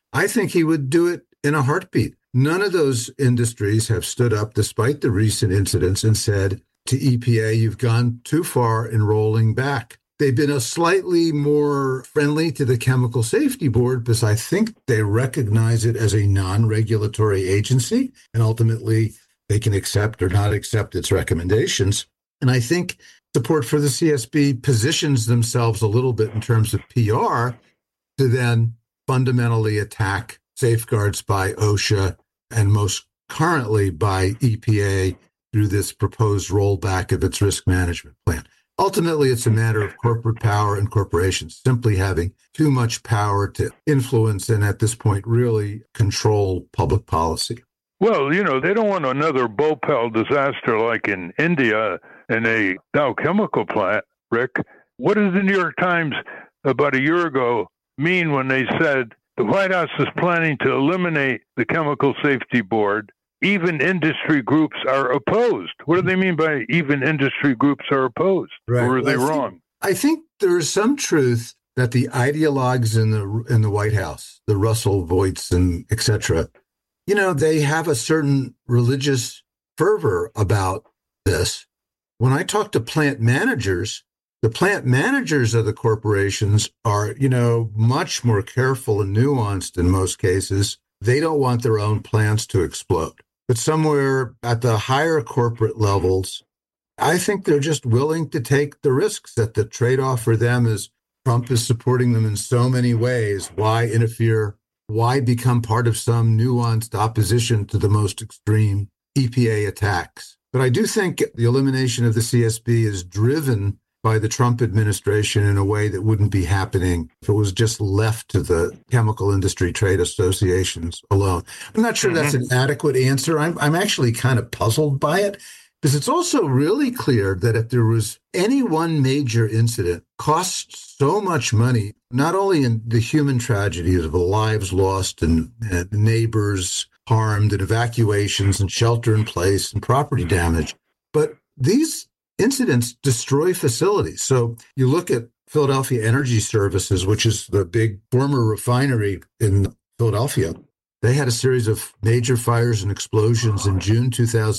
I think he would do it in a heartbeat. None of those industries have stood up, despite the recent incidents, and said to EPA, you've gone too far in rolling back. They've been a slightly more friendly to the Chemical Safety Board because I think they recognize it as a non-regulatory agency, and ultimately they can accept or not accept its recommendations. And I think support for the CSB positions themselves a little bit in terms of PR to then fundamentally attack safeguards by OSHA and most currently by EPA through this proposed rollback of its risk management plan. Ultimately, it's a matter of corporate power and corporations simply having too much power to influence and at this point really control public policy. Well, they don't want another Bhopal disaster like in India in a Dow chemical plant, Rick. What did the New York Times about a year ago mean when they said the White House is planning to eliminate the Chemical Safety Board? Even industry groups are opposed. What do they mean by even industry groups are opposed? Right. Or are they wrong? I think there is some truth that the ideologues in the White House, the Russell Voigts and et cetera, they have a certain religious fervor about this. When I talk to plant managers, the plant managers of the corporations are, much more careful and nuanced in most cases. They don't want their own plants to explode. But somewhere at the higher corporate levels, I think they're just willing to take the risks that the trade-off for them is Trump is supporting them in so many ways. Why interfere? Why become part of some nuanced opposition to the most extreme EPA attacks? But I do think the elimination of the CSB is driven by the Trump administration in a way that wouldn't be happening if it was just left to the chemical industry trade associations alone. I'm not sure that's an adequate answer. I'm actually kind of puzzled by it because it's also really clear that if there was any one major incident costs so much money, not only in the human tragedies of lives lost and neighbors harmed and evacuations and shelter in place and property damage, but these incidents destroy facilities. So you look at Philadelphia Energy Services, which is the big former refinery in Philadelphia. They had a series of major fires and explosions in June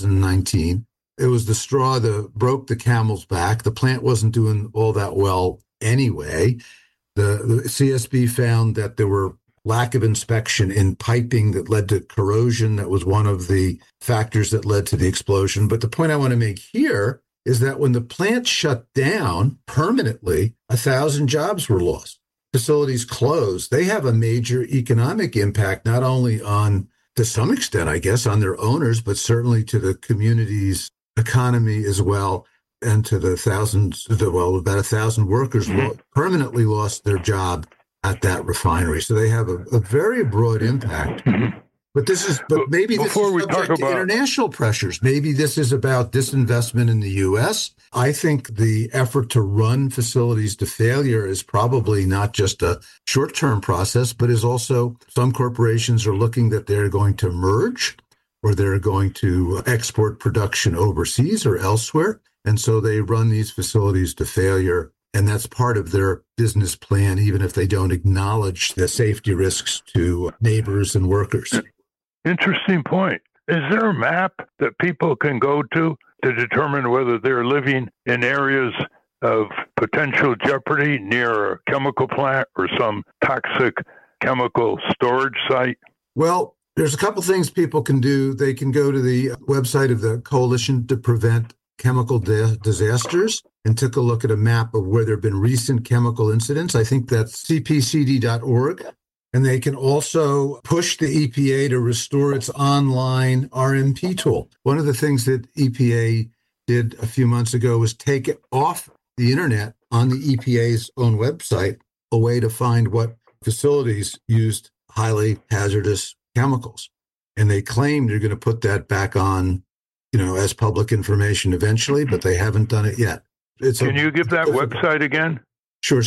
2019. It was the straw that broke the camel's back. The plant wasn't doing all that well anyway. The CSB found that there were lack of inspection in piping that led to corrosion. That was one of the factors that led to the explosion. But the point I want to make here is that when the plant shut down permanently, 1,000 jobs were lost. Facilities closed. They have a major economic impact, not only on, to some extent, I guess, on their owners, but certainly to the community's economy as well, and to the about 1,000 workers permanently lost their job at that refinery. So they have a very broad impact. But maybe this is subject to international pressures. Maybe this is about disinvestment in the U.S. I think the effort to run facilities to failure is probably not just a short-term process, but is also some corporations are looking that they're going to merge or they're going to export production overseas or elsewhere. And so they run these facilities to failure. And that's part of their business plan, even if they don't acknowledge the safety risks to neighbors and workers. Interesting point. Is there a map that people can go to determine whether they're living in areas of potential jeopardy near a chemical plant or some toxic chemical storage site? Well, there's a couple things people can do. They can go to the website of the Coalition to Prevent Chemical Disasters and took a look at a map of where there have been recent chemical incidents. I think that's cpcd.org. And they can also push the EPA to restore its online RMP tool. One of the things that EPA did a few months ago was take it off the internet on the EPA's own website, a way to find what facilities used highly hazardous chemicals. And they claim they're going to put that back on, as public information eventually, but they haven't done it yet. Can you give that website again? Sure,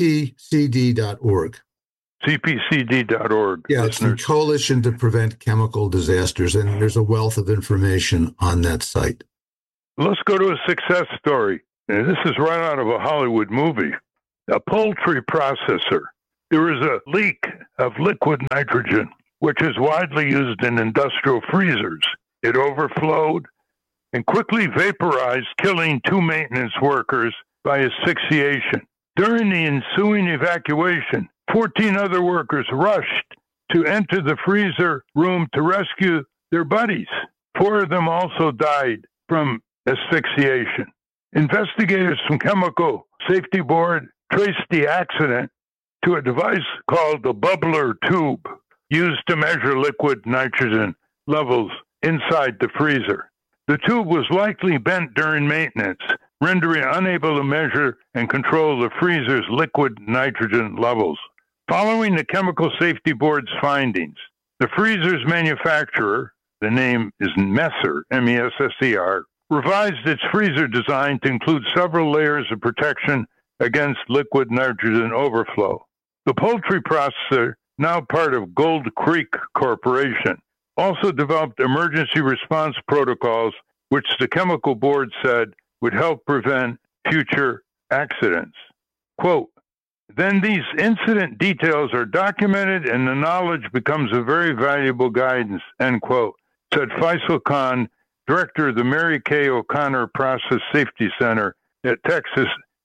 cpcd.org. cpcd.org. Yeah, it's the Coalition to Prevent Chemical Disasters, and there's a wealth of information on that site. Let's go to a success story. And this is right out of a Hollywood movie. A poultry processor There was a leak of liquid nitrogen, which is widely used in industrial freezers. It overflowed and quickly vaporized, killing 2 maintenance workers by asphyxiation. During the ensuing evacuation, 14 other workers rushed to enter the freezer room to rescue their buddies. 4 of them also died from asphyxiation. Investigators from Chemical Safety Board traced the accident to a device called the bubbler tube, used to measure liquid nitrogen levels inside the freezer. The tube was likely bent during maintenance, rendering it unable to measure and control the freezer's liquid nitrogen levels. Following the Chemical Safety Board's findings, the freezer's manufacturer, the name is Messer, M-E-S-S-E-R, revised its freezer design to include several layers of protection against liquid nitrogen overflow. The poultry processor, now part of Gold Creek Corporation, also developed emergency response protocols, which the Chemical Board said would help prevent future accidents. Quote, then these incident details are documented and the knowledge becomes a very valuable guidance, end quote, said Faisal Khan, director of the Mary Kay O'Connor Process Safety Center at Texas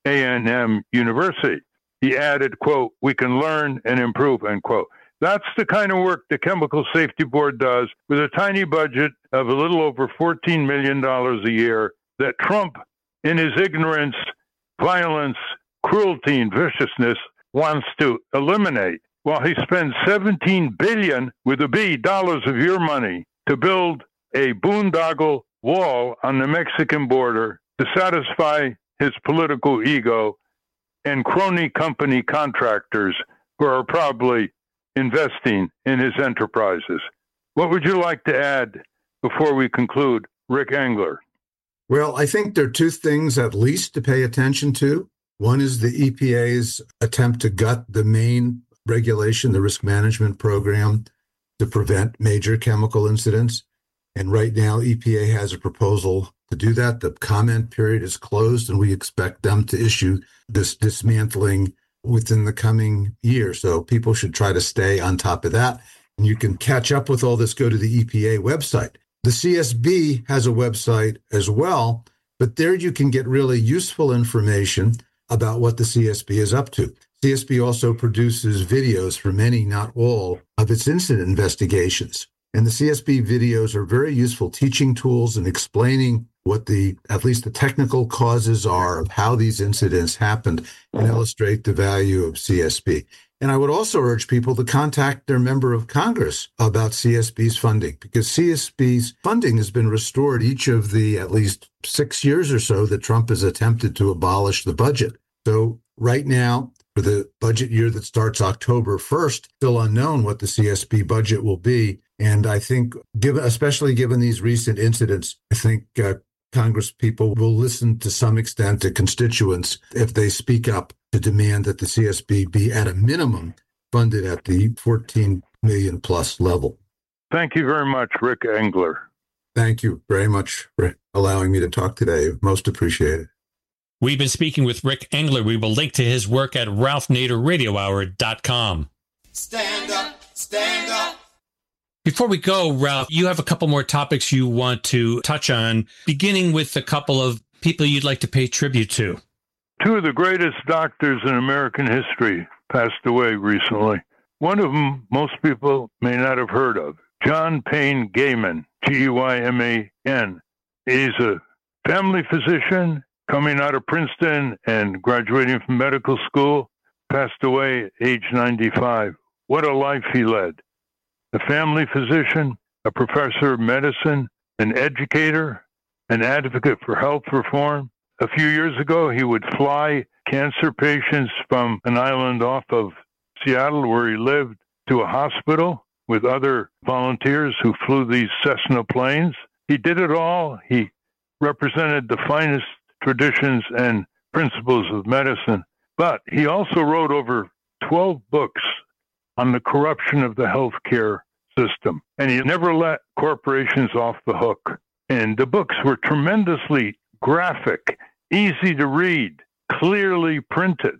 A&M University. He added, quote, we can learn and improve, end quote. That's the kind of work the Chemical Safety Board does with a tiny budget of a little over $14 million a year that Trump, in his ignorance, violence, cruelty, and viciousness, wants to eliminate, while he spends $17 billion, with a B, dollars of your money to build a boondoggle wall on the Mexican border to satisfy his political ego and crony company contractors who are probably investing in his enterprises. What would you like to add before we conclude, Rick Engler? Well, I think there are 2 things at least to pay attention to. One is the EPA's attempt to gut the main regulation, the risk management program, to prevent major chemical incidents. And right now, EPA has a proposal to do that. The comment period is closed, and we expect them to issue this dismantling within the coming year. So people should try to stay on top of that. And you can catch up with all this, go to the EPA website. The CSB has a website as well, but there you can get really useful information about what the CSB is up to. CSB also produces videos for many, not all, of its incident investigations. And the CSB videos are very useful teaching tools and explaining what at least the technical causes are of how these incidents happened and illustrate the value of CSB. And I would also urge people to contact their member of Congress about CSB's funding, because CSB's funding has been restored each of the at least 6 years or so that Trump has attempted to abolish the budget. So right now, for the budget year that starts October 1st, still unknown what the CSB budget will be. And I think, especially given these recent incidents, I think Congress people will listen to some extent to constituents if they speak up to demand that the CSB be at a minimum funded at the 14 million plus level. Thank you very much, Rick Engler. Thank you very much for allowing me to talk today. Most appreciated. We've been speaking with Rick Engler. We will link to his work at RalphNaderRadioHour.com. Stand up, stand up. Before we go, Ralph, you have a couple more topics you want to touch on, beginning with a couple of people you'd like to pay tribute to. 2 of the greatest doctors in American history passed away recently. One of them most people may not have heard of, John Payne Gaiman, G-E-Y-M-A-N. He's a family physician coming out of Princeton and graduating from medical school, passed away at age 95. What a life he led. A family physician, a professor of medicine, an educator, an advocate for health reform. A few years ago, he would fly cancer patients from an island off of Seattle, where he lived, to a hospital with other volunteers who flew these Cessna planes. He did it all. He represented the finest traditions and principles of medicine. But he also wrote over 12 books on the corruption of the healthcare system. And he never let corporations off the hook. And the books were tremendously graphic, easy to read, clearly printed.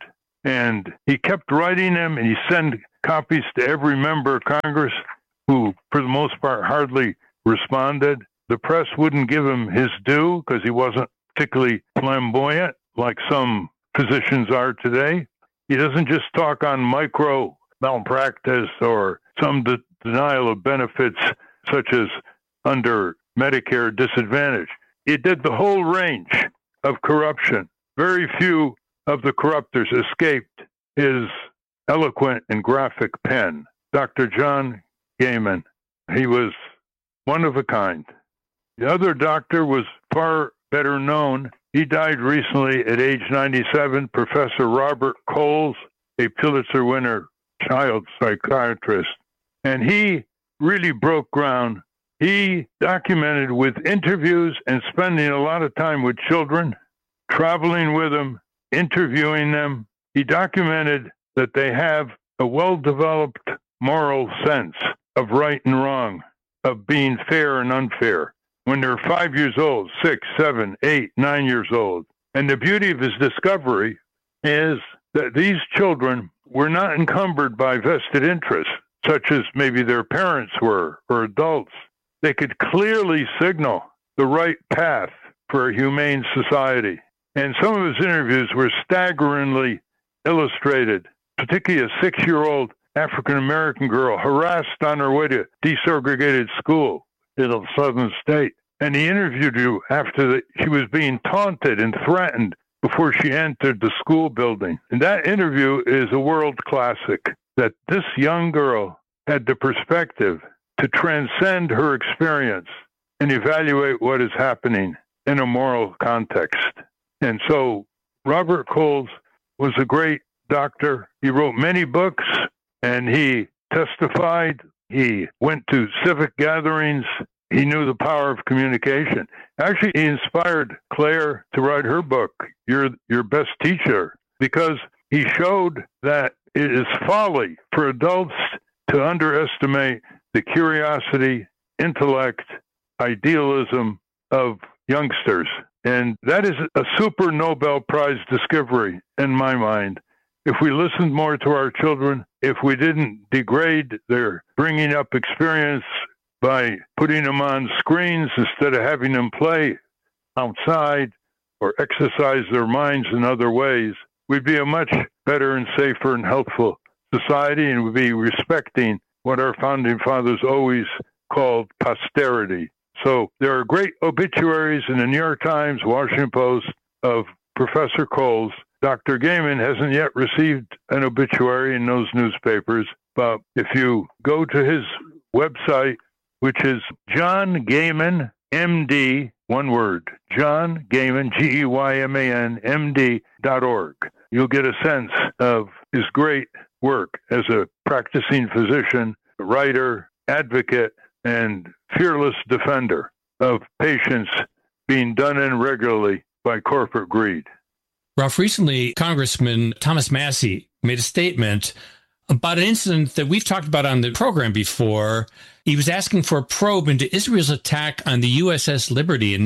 And he kept writing them, and he sent copies to every member of Congress who, for the most part, hardly responded. The press wouldn't give him his due because he wasn't particularly flamboyant like some physicians are today. He doesn't just talk on micro malpractice or some denial of benefits such as under Medicare disadvantage. He did the whole range of corruption. Very few of the corruptors escaped his eloquent and graphic pen. Dr. John Gaiman, he was one of a kind. The other doctor was far better known. He died recently at age 97, Professor Robert Coles, a Pulitzer winner child psychiatrist. And he really broke ground. He documented with interviews and spending a lot of time with children, traveling with them, interviewing them. He documented that they have a well-developed moral sense of right and wrong, of being fair and unfair. When they're 5 years old, 6, 7, 8, 9 years old. And the beauty of his discovery is that these children were not encumbered by vested interests, such as maybe their parents were or adults. They could clearly signal the right path for a humane society. And some of his interviews were staggeringly illustrated, particularly a 6-year-old African-American girl harassed on her way to desegregated school in a southern state. And he interviewed you after she was being taunted and threatened before she entered the school building. And that interview is a world classic, that this young girl had the perspective to transcend her experience and evaluate what is happening in a moral context. And so Robert Coles was a great doctor. He wrote many books, and he testified. He went to civic gatherings. He knew the power of communication. Actually, he inspired Claire to write her book, Your Best Teacher, because he showed that it is folly for adults to underestimate the curiosity, intellect, idealism of youngsters. And that is a super Nobel Prize discovery in my mind. If we listened more to our children, if we didn't degrade their bringing up experience by putting them on screens instead of having them play outside or exercise their minds in other ways, we'd be a much better and safer and healthful society, and we'd be respecting what our founding fathers always called posterity. So there are great obituaries in the New York Times, Washington Post of Professor Coles. Dr. Gaiman hasn't yet received an obituary in those newspapers, but if you go to his website, which is John Gaiman, MD, one word, John Gaiman, Geyman, MD.org, you'll get a sense of his great work as a practicing physician, writer, advocate, and fearless defender of patients being done in regularly by corporate greed. Ralph, recently, Congressman Thomas Massie made a statement about an incident that we've talked about on the program before. He was asking for a probe into Israel's attack on the USS Liberty in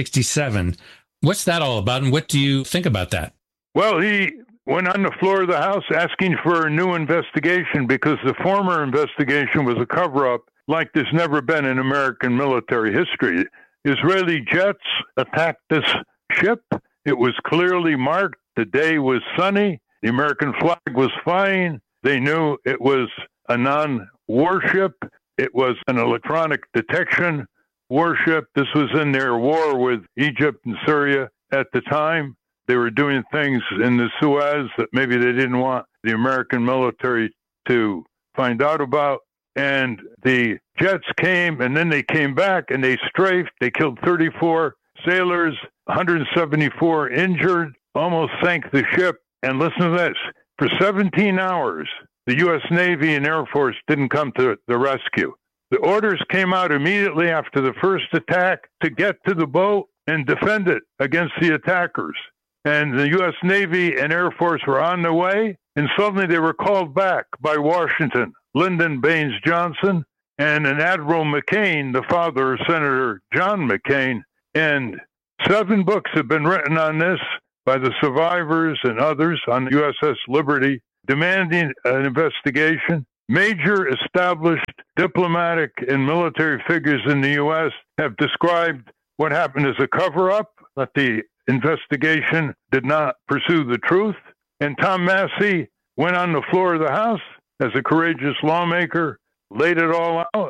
1967. What's that all about, and what do you think about that? Well, he went on the floor of the House asking for a new investigation because the former investigation was a cover-up like there's never been in American military history. Israeli jets attacked this ship. It was clearly marked. The day was sunny. The American flag was flying. They knew it was a non-warship. It was an electronic detection warship. This was in their war with Egypt and Syria at the time. They were doing things in the Suez that maybe they didn't want the American military to find out about. And the jets came, and then they came back, and they strafed. They killed 34 sailors, 174 injured, almost sank the ship. And listen to this. For 17 hours, the U.S. Navy and Air Force didn't come to the rescue. The orders came out immediately after the first attack to get to the boat and defend it against the attackers. And the U.S. Navy and Air Force were on their way, and suddenly they were called back by Washington, Lyndon Baines Johnson, and an Admiral McCain, the father of Senator John McCain. And 7 books have been written on this. by the survivors and others on the USS Liberty, demanding an investigation. Major established diplomatic and military figures in the U.S. have described what happened as a cover-up, that the investigation did not pursue the truth. And Tom Massie went on the floor of the House as a courageous lawmaker, laid it all out,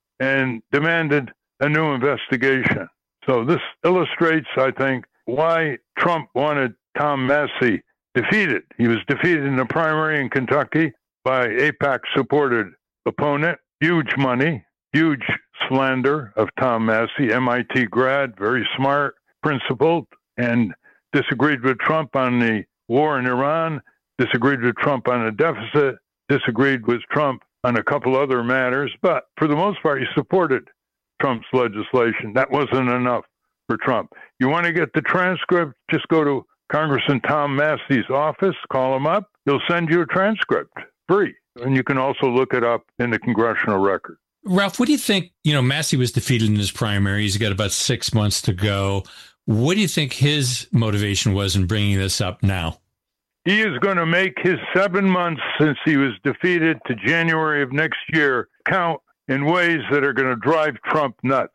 and demanded a new investigation. So this illustrates, I think, why Trump wanted Tom Massie defeated. He was defeated in the primary in Kentucky by AIPAC-supported opponent. Huge money, huge slander of Tom Massie, MIT grad, very smart, principled, and disagreed with Trump on the war in Iran, disagreed with Trump on the deficit, disagreed with Trump on a couple other matters, but for the most part, he supported Trump's legislation. That wasn't enough for Trump. You want to get the transcript, just go to Congressman Tom Massie's office, call him up. He'll send you a transcript, free. And you can also look it up in the congressional record. Ralph, what do you think? Massie was defeated in his primary. He's got about 6 months to go. What do you think his motivation was in bringing this up now? He is going to make his 7 months since he was defeated to January of next year count in ways that are going to drive Trump nuts.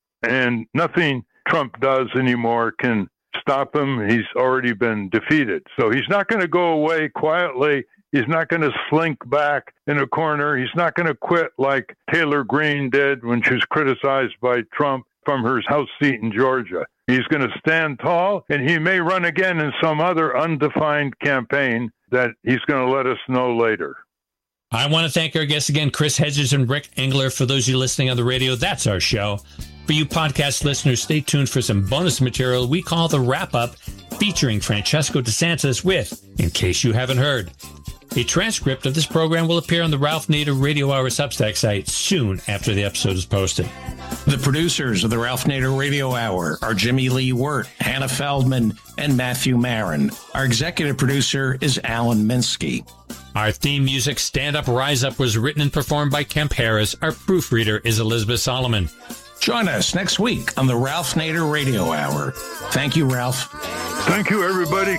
And nothing Trump does anymore can stop him. He's already been defeated. So he's not going to go away quietly. He's not going to slink back in a corner. He's not going to quit like Taylor Greene did when she was criticized by Trump from her House seat in Georgia. He's going to stand tall, and he may run again in some other undefined campaign that he's going to let us know later. I want to thank our guests again, Chris Hedges and Rick Engler. For those of you listening on the radio, that's our show. For you podcast listeners, stay tuned for some bonus material we call The Wrap-Up, featuring Francesco DeSantis with, in case you haven't heard. A transcript of this program will appear on the Ralph Nader Radio Hour Substack site soon after the episode is posted. The producers of the Ralph Nader Radio Hour are Jimmy Lee Wirt, Hannah Feldman, and Matthew Marin. Our executive producer is Alan Minsky. Our theme music, Stand Up, Rise Up, was written and performed by Kemp Harris. Our proofreader is Elizabeth Solomon. Join us next week on the Ralph Nader Radio Hour. Thank you, Ralph. Thank you, everybody.